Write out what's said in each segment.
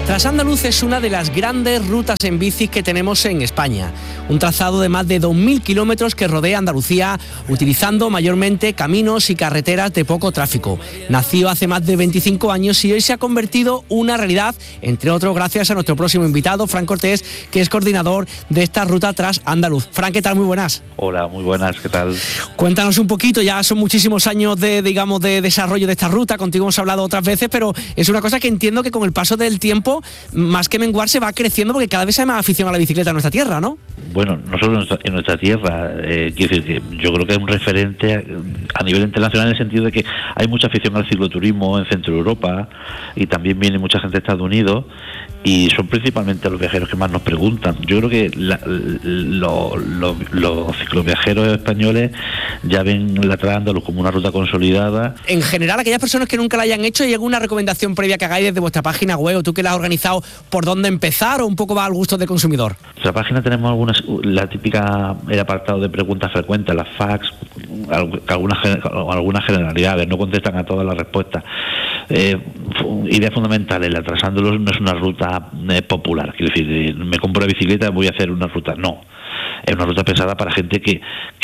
Trasandaluz es una de las grandes rutas en bicis que tenemos en España. Un trazado de más de 2.000 kilómetros que rodea Andalucía, utilizando mayormente caminos y carreteras de poco tráfico. Nació hace más de 25 años y hoy se ha convertido una realidad, entre otros gracias a nuestro próximo invitado, Fran Cortés, que es coordinador de esta ruta Trasandaluz. Fran, ¿qué tal? Muy buenas. Hola, muy buenas, ¿qué tal? Cuéntanos un poquito, ya son muchísimos años de desarrollo de esta ruta, contigo hemos hablado otras veces, pero es una cosa que entiendo que con el paso del tiempo, más que menguar, se va creciendo porque cada vez hay más afición a la bicicleta en nuestra tierra, ¿no? Bueno, no solo en nuestra tierra, quiero decir que yo creo que es un referente a nivel internacional en el sentido de que hay mucha afición al cicloturismo en Centro Europa y también viene mucha gente de Estados Unidos y son principalmente los viajeros que más nos preguntan. Yo creo que los cicloviajeros españoles ya ven la Trasandaluz como una ruta consolidada. En general, aquellas personas que nunca la hayan hecho, ¿hay alguna recomendación previa que hagáis desde vuestra página web o tú que la has organizado, por dónde empezar o un poco va al gusto del consumidor? En nuestra página tenemos la típica, el apartado de preguntas frecuentes, las fax, algunas generalidades, no contestan a todas las respuestas. Ideas fundamentales, la Trasandaluz no es una ruta popular, quiero decir, me compro una bicicleta, voy a hacer una ruta, no. Es una ruta pensada para gente que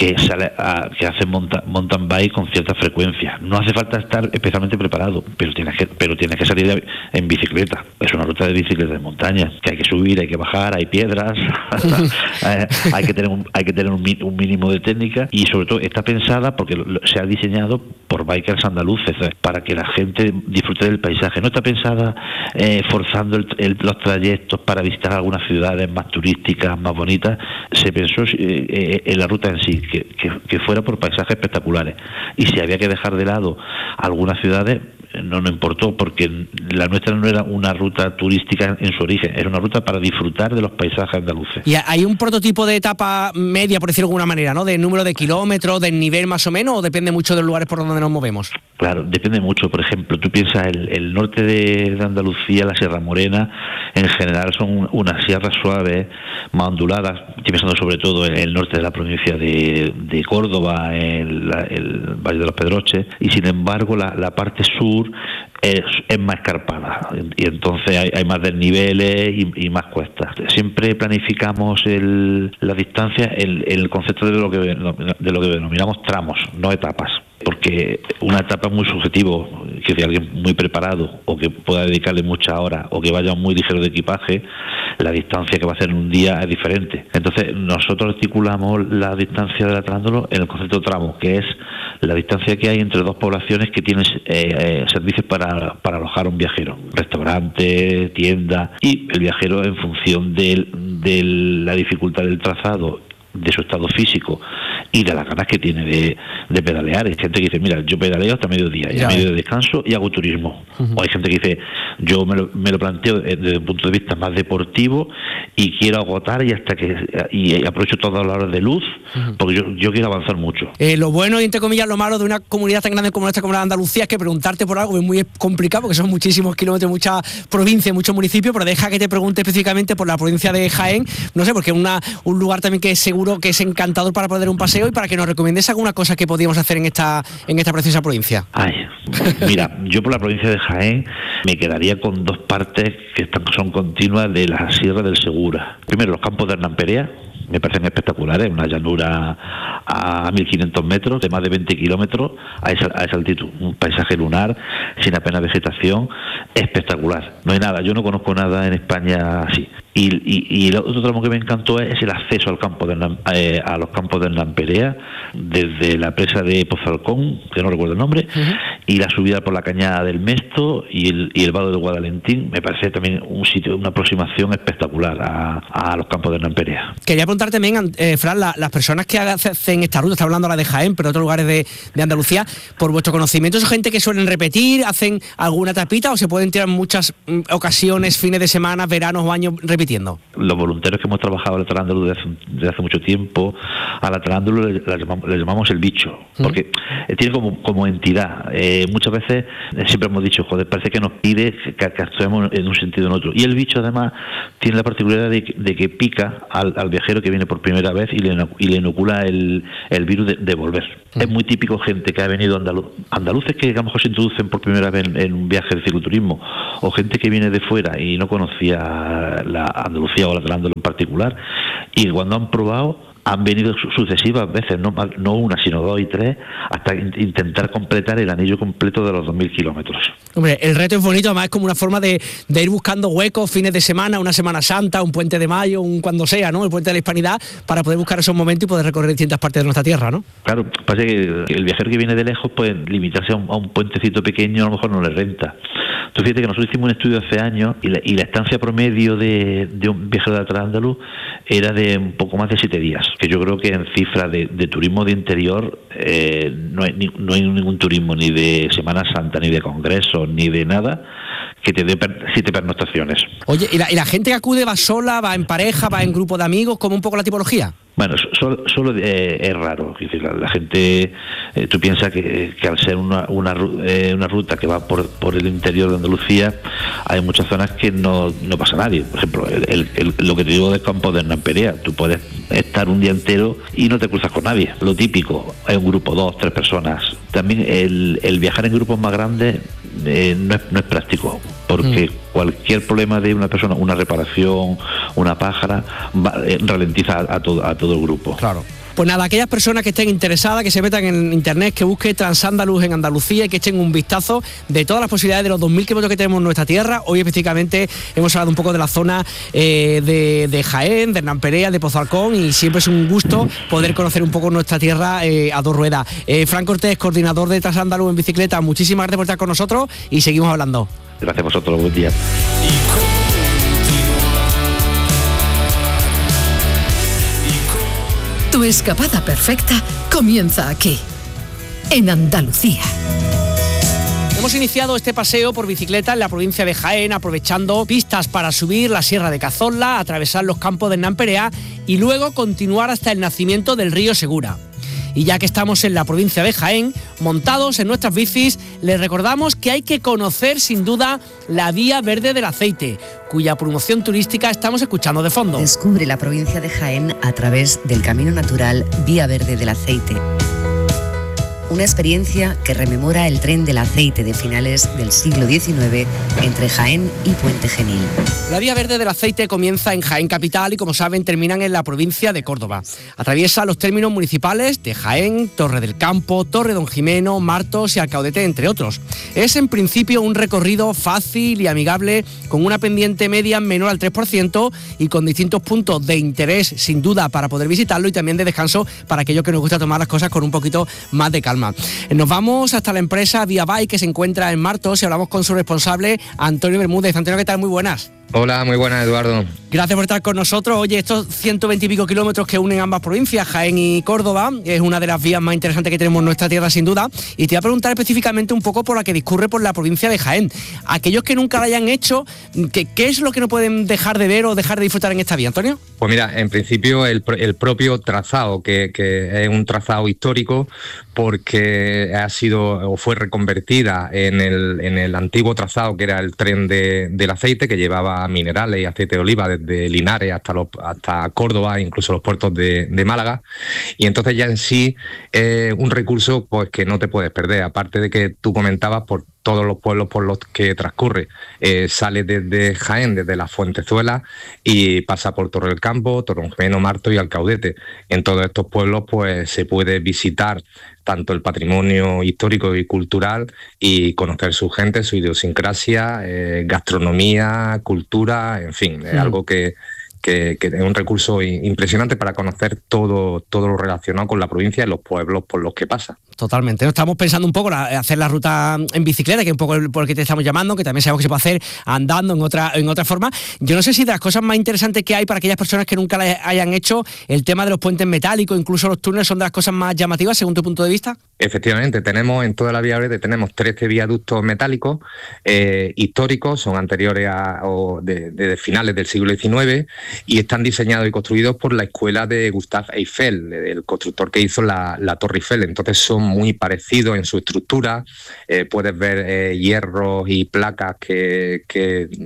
hace mountain bike con cierta frecuencia. No hace falta estar especialmente preparado, pero tienes que salir en bicicleta. Es una ruta de bicicleta de montaña, que hay que subir, hay que bajar, hay piedras, hay que tener un mínimo de técnica y sobre todo está pensada porque se ha diseñado por bikers andaluces para que la gente disfrute del paisaje. No está pensada forzando los trayectos para visitar algunas ciudades más turísticas, más bonitas. Se pensó en la ruta en sí, que fuera por paisajes espectaculares. Y si había que dejar de lado algunas ciudades, no nos importó, porque la nuestra no era una ruta turística en su origen, era una ruta para disfrutar de los paisajes andaluces. Y hay un prototipo de etapa media, por decirlo de alguna manera, ¿no? De número de kilómetros, del nivel más o menos, o depende mucho de los lugares por donde nos movemos. Claro, depende mucho. Por ejemplo, tú piensas el norte de Andalucía, la Sierra Morena, en general son unas sierras suaves, más onduladas. Estoy pensando sobre todo en el norte de la provincia de Córdoba, el Valle de los Pedroches, y sin embargo la parte sur es más escarpada y entonces hay más desniveles y más cuestas. Siempre planificamos la distancia en el concepto de lo que denominamos tramos, no etapas, porque una etapa es muy subjetivo, que si alguien muy preparado o que pueda dedicarle muchas horas o que vaya muy ligero de equipaje, la distancia que va a hacer en un día es diferente. Entonces nosotros articulamos la distancia de la Trasandaluz en el concepto de tramo, que es la distancia que hay entre dos poblaciones que tienen servicios para alojar a un viajero, restaurante, tienda, y el viajero, en función de la dificultad del trazado, de su estado físico y de las ganas que tiene de pedalear. Hay gente que dice, mira, yo pedaleo hasta mediodía y a medio de descanso y hago turismo. O hay gente que dice, yo me lo planteo desde un punto de vista más deportivo y quiero agotar y aprovecho todas las horas de luz porque yo quiero avanzar mucho. Lo bueno y entre comillas lo malo de una comunidad tan grande como nuestra, como la de Andalucía, es que preguntarte por algo es muy complicado porque son muchísimos kilómetros, muchas provincias, muchos municipios, pero deja que te pregunte específicamente por la provincia de Jaén, no sé, porque es un lugar también que seguro que es encantador para poder un paseo y para que nos recomiendes alguna cosa que podíamos hacer en esta preciosa provincia. Mira, yo por la provincia de Jaén me quedaría con dos partes que son continuas de la Sierra del Segura. Primero, los campos de Hernán Perea, me parecen espectaculares, una llanura a 1.500 metros, de más de 20 kilómetros a esa altitud, un paisaje lunar, sin apenas vegetación, espectacular. No hay nada, yo no conozco nada en España así. Y el otro tramo que me encantó es el acceso al campo a los campos de Hernán Perea, desde la presa de Pozalcón, que no recuerdo el nombre, y la subida por la cañada del Mesto y el vado de Guadalentín. Me parece también un sitio, una aproximación espectacular a los campos de Hernán Perea. Quería preguntar también, Fran, las personas que hacen esta ruta, está hablando la de Jaén, pero otros lugares de Andalucía, por vuestro conocimiento, ¿son gente que suelen repetir, hacen alguna etapita o se pueden tirar muchas ocasiones, fines de semana, veranos o años repitiendo? Los voluntarios que hemos trabajado en la Trasandaluz desde hace mucho tiempo, a la Trasandaluz le llamamos el bicho, porque tiene como entidad. Muchas veces siempre hemos dicho, joder, parece que nos pide que actuemos en un sentido o en otro. Y el bicho además tiene la particularidad de que pica al viajero que viene por primera vez y le inocula el virus de volver. Es muy típico gente que ha venido andaluces que a lo mejor se introducen por primera vez en un viaje de cicloturismo, o gente que viene de fuera y no conocía la Andalucía o la Trasandalú en particular, y cuando han probado han venido sucesivas veces, no una, sino 2 y 3, hasta intentar completar el anillo completo de los 2.000 kilómetros. Hombre, el reto es bonito, además es como una forma de ir buscando huecos, fines de semana, una Semana Santa, un puente de mayo, un cuando sea, ¿no? El puente de la Hispanidad, para poder buscar esos momentos y poder recorrer distintas partes de nuestra tierra, ¿no? Claro, pasa que el viajero que viene de lejos, pues limitarse a un puentecito pequeño a lo mejor no le renta. Entonces fíjate que nosotros hicimos un estudio hace años y la estancia promedio de un viajero de Trasandalú era de un poco más de 7 días, que yo creo que en cifra de turismo de interior no hay ningún turismo ni de Semana Santa, ni de congresos, ni de nada que te dé 7 pernoctaciones. Oye, ¿y la gente que acude va sola, va en pareja, va en grupo de amigos? ¿Cómo un poco la tipología? Bueno, solo es raro. Es decir, la gente, tú piensas que al ser una ruta que va por el interior de Andalucía, hay muchas zonas que no pasa nadie. Por ejemplo, lo que te digo del campo de Hernán Perea, tú puedes estar un día entero y no te cruzas con nadie. Lo típico es un grupo, 2, 3 personas. También el viajar en grupos más grandes no es práctico, porque cualquier problema de una persona, una reparación, una pájara, ralentiza a todo el grupo. Claro. Pues nada, aquellas personas que estén interesadas, que se metan en internet, que busquen Trasandalú en Andalucía y que echen un vistazo de todas las posibilidades de los 2.000 kilómetros que tenemos en nuestra tierra. Hoy específicamente hemos hablado un poco de la zona de Jaén, de Hernán Perea, de Pozalcón, y siempre es un gusto poder conocer un poco nuestra tierra a 2 ruedas. Fran Cortés, coordinador de Trasandalú en bicicleta, muchísimas gracias por estar con nosotros y seguimos hablando. Gracias a vosotros, buen día. Tu escapada perfecta comienza aquí, en Andalucía. Hemos iniciado este paseo por bicicleta en la provincia de Jaén, aprovechando pistas para subir la Sierra de Cazorla, atravesar los campos de Hernán Perea y luego continuar hasta el nacimiento del río Segura. Y ya que estamos en la provincia de Jaén, montados en nuestras bicis, les recordamos que hay que conocer sin duda la Vía Verde del Aceite, cuya promoción turística estamos escuchando de fondo. Descubre la provincia de Jaén a través del camino natural Vía Verde del Aceite. Una experiencia que rememora el tren del aceite de finales del siglo XIX entre Jaén y Puente Genil. La Vía Verde del Aceite comienza en Jaén capital y, como saben, terminan en la provincia de Córdoba. Atraviesa los términos municipales de Jaén, Torre del Campo, Torre Don Jimeno, Martos y Alcaudete, entre otros. Es en principio un recorrido fácil y amigable, con una pendiente media menor al 3% y con distintos puntos de interés, sin duda, para poder visitarlo, y también de descanso para aquellos que nos gusta tomar las cosas con un poquito más de calma. Nos vamos hasta la empresa Via Bike, que se encuentra en Martos, y hablamos con su responsable, Antonio Bermúdez. Antonio, ¿qué tal? Muy buenas. Hola, muy buenas, Eduardo. Gracias por estar con nosotros. Oye, estos 120 y pico kilómetros que unen ambas provincias, Jaén y Córdoba, es una de las vías más interesantes que tenemos en nuestra tierra, sin duda. Y te voy a preguntar específicamente un poco por la que discurre por la provincia de Jaén. Aquellos que nunca la hayan hecho, ¿qué es lo que no pueden dejar de ver o dejar de disfrutar en esta vía, Antonio? Pues mira, en principio el propio trazado, que es un trazado histórico, porque ha sido o fue reconvertida en el antiguo trazado, que era el tren del aceite, que llevaba minerales y aceite de oliva desde Linares hasta Córdoba, incluso los puertos de Málaga. Y entonces ya en sí un recurso pues que no te puedes perder, aparte de que tú comentabas por todos los pueblos por los que transcurre. Sale desde Jaén, desde la Fuentezuela, y pasa por Torre del Campo, Torrejimeno, Martos y Alcaudete. En todos estos pueblos pues se puede visitar tanto el patrimonio histórico y cultural y conocer su gente, su idiosincrasia, gastronomía, cultura, en fin, es algo que es un recurso impresionante para conocer todo lo relacionado con la provincia y los pueblos por los que pasa. Totalmente. Estamos pensando un poco en hacer la ruta en bicicleta, que es un poco por el que te estamos llamando, que también sabemos que se puede hacer andando en otra forma. Yo no sé si de las cosas más interesantes que hay para aquellas personas que nunca la hayan hecho, el tema de los puentes metálicos, incluso los túneles, son de las cosas más llamativas, según tu punto de vista. Efectivamente, tenemos en toda la Vía Verde 13 viaductos metálicos históricos, son anteriores de finales del siglo XIX, y están diseñados y construidos por la escuela de Gustave Eiffel, el constructor que hizo la Torre Eiffel. Entonces son muy parecidos en su estructura. Puedes ver hierros y placas que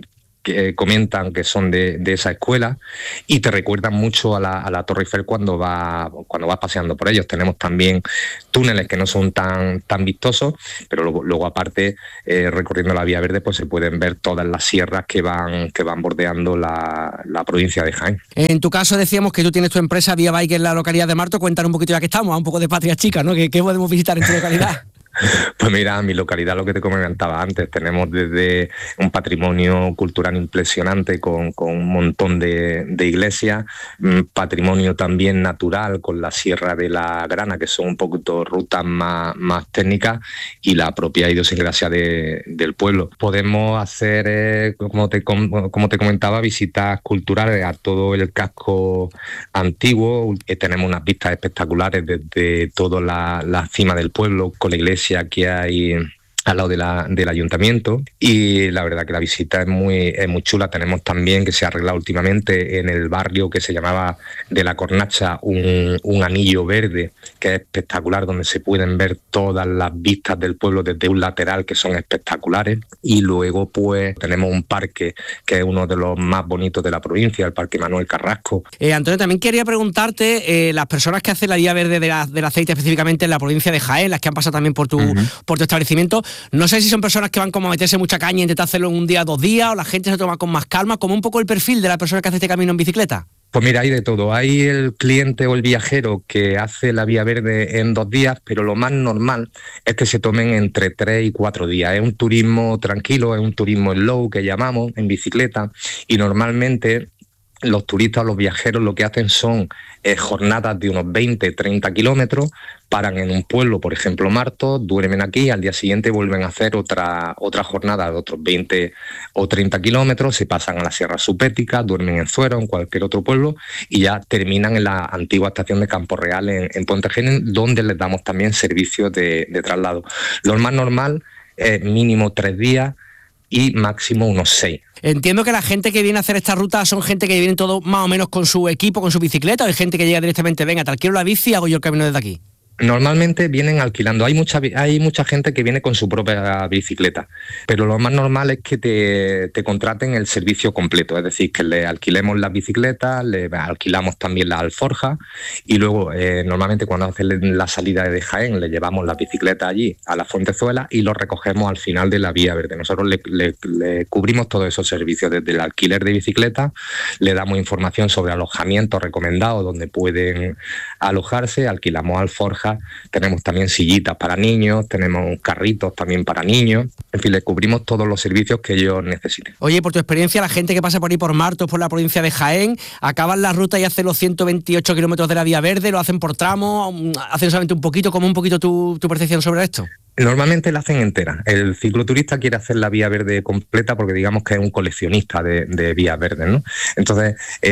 que comentan que son de esa escuela y te recuerdan mucho a la Torre Eiffel cuando vas paseando por ellos. Tenemos también túneles que no son tan vistosos, pero luego aparte, recorriendo la Vía Verde, pues se pueden ver todas las sierras que van bordeando la provincia de Jaén. En tu caso decíamos que tú tienes tu empresa Vía Bike en la localidad de Marto. Cuéntanos un poquito, ya que estamos, a un poco de patria chica, ¿no? ¿Qué podemos visitar en tu localidad? Pues mira, mi localidad, lo que te comentaba antes, tenemos desde un patrimonio cultural impresionante con un montón de iglesias, patrimonio también natural con la Sierra de la Grana, que son un poquito rutas más técnicas, y la propia idiosincrasia del pueblo. Podemos hacer, como te comentaba, visitas culturales a todo el casco antiguo. Tenemos unas vistas espectaculares desde toda la cima del pueblo, con la iglesia que hay al lado del ayuntamiento, y la verdad que la visita es muy chula. Tenemos también, que se ha arreglado últimamente en el barrio que se llamaba de la Cornacha, un anillo verde que es espectacular, donde se pueden ver todas las vistas del pueblo desde un lateral, que son espectaculares. Y luego pues tenemos un parque que es uno de los más bonitos de la provincia, el Parque Manuel Carrasco. Antonio, también quería preguntarte, las personas que hacen la Vía Verde del aceite específicamente en la provincia de Jaén, las que han pasado también por tu establecimiento, no sé si son personas que van como a meterse mucha caña e intentar hacerlo en un día, 2 días, o la gente se toma con más calma, como un poco el perfil de la persona que hace este camino en bicicleta. Pues mira, hay de todo. Hay el cliente o el viajero que hace la Vía Verde en 2 días, pero lo más normal es que se tomen entre 3 y 4 días. Es un turismo tranquilo, es un turismo slow que llamamos, en bicicleta, y normalmente los turistas o los viajeros lo que hacen son jornadas de unos 20-30 kilómetros, paran en un pueblo, por ejemplo Marto, duermen aquí, al día siguiente vuelven a hacer otra jornada de otros 20 o 30 kilómetros, se pasan a la Sierra Supética, duermen en Zuero, en cualquier otro pueblo, y ya terminan en la antigua estación de Campo Real en Puente Genil, donde les damos también servicios de traslado. Lo más normal es mínimo 3 días y máximo unos 6. Entiendo que la gente que viene a hacer esta ruta son gente que viene todo más o menos con su equipo, con su bicicleta, o hay gente que llega directamente, venga, te alquilo la bici y hago yo el camino desde aquí. Normalmente vienen alquilando. Hay mucha gente que viene con su propia bicicleta, pero lo más normal es que te contraten el servicio completo, es decir, que le alquilemos las bicicletas, le alquilamos también la alforja, y luego normalmente cuando hacen la salida de Jaén le llevamos la bicicleta allí a la Fuentezuela y lo recogemos al final de la Vía Verde. Nosotros le cubrimos todos esos servicios, desde el alquiler de bicicleta, le damos información sobre alojamientos recomendados donde pueden alojarse, alquilamos alforja. Tenemos también sillitas para niños, tenemos carritos también para niños, en fin, le cubrimos todos los servicios que ellos necesiten. Oye, por tu experiencia, la gente que pasa por ahí por Martos, por la provincia de Jaén, acaban la ruta y hacen los 128 kilómetros de la Vía Verde, lo hacen por tramos, hacen solamente un poquito, ¿cómo un poquito tu percepción sobre esto? Normalmente la hacen entera. El cicloturista quiere hacer la Vía Verde completa porque digamos que es un coleccionista de vías verdes, ¿no? Entonces,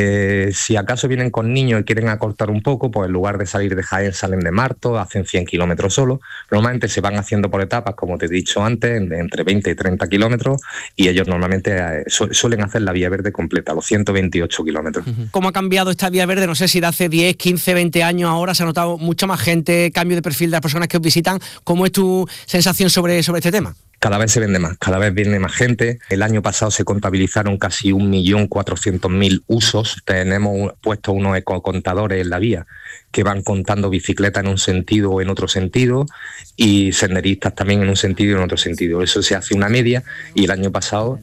si acaso vienen con niños y quieren acortar un poco, pues en lugar de salir de Jaén salen de Marto, hacen 100 kilómetros solo. Normalmente se van haciendo por etapas, como te he dicho antes, entre 20 y 30 kilómetros, y ellos normalmente suelen hacer la Vía Verde completa, los 128 kilómetros. ¿Cómo ha cambiado esta Vía Verde? No sé si de hace 10, 15, 20 años ahora se ha notado mucha más gente, cambio de perfil de las personas que os visitan. ¿Cómo es tu sensación sobre este tema? Cada vez se vende más, cada vez viene más gente. El año pasado se contabilizaron casi 1.400.000 usos. Tenemos puestos unos ecocontadores en la vía que van contando bicicletas en un sentido o en otro sentido, y senderistas también en un sentido y en otro sentido. Eso se hace una media, y el año pasado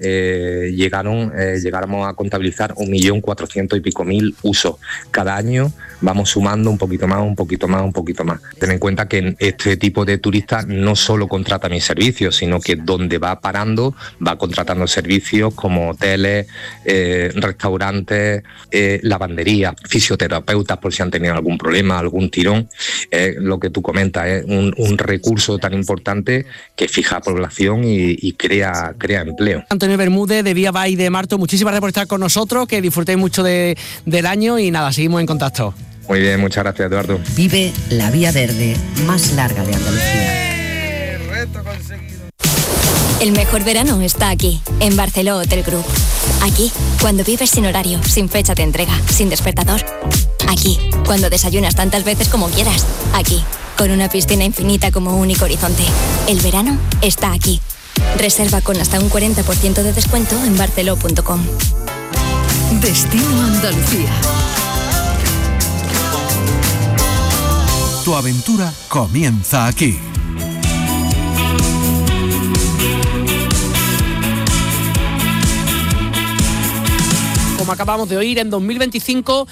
llegáramos a contabilizar 1.400.000 y pico usos. Cada año vamos sumando un poquito más, un poquito más, un poquito más. Ten en cuenta que este tipo de turistas no solo contrata mis servicios, sino que donde va parando va contratando servicios como hoteles, restaurantes, lavanderías, fisioterapeutas por si han tenido algún problema, algún tirón. Lo que tú comentas es un recurso tan importante que fija población y crea empleo. Antonio Bermúdez, de Vía Bike de Marto, muchísimas gracias por estar con nosotros, que disfrutéis mucho del año, y nada, seguimos en contacto. Muy bien, muchas gracias, Eduardo. Vive la Vía Verde más larga de Andalucía. Reto conseguido. El mejor verano está aquí, en Barceló Hotel Group. Aquí, cuando vives sin horario, sin fecha de entrega, sin despertador. Aquí, cuando desayunas tantas veces como quieras. Aquí, con una piscina infinita como único horizonte. El verano está aquí. Reserva con hasta un 40% de descuento en barceló.com. Destino Andalucía. Tu aventura comienza aquí. Como acabamos de oír, en 2025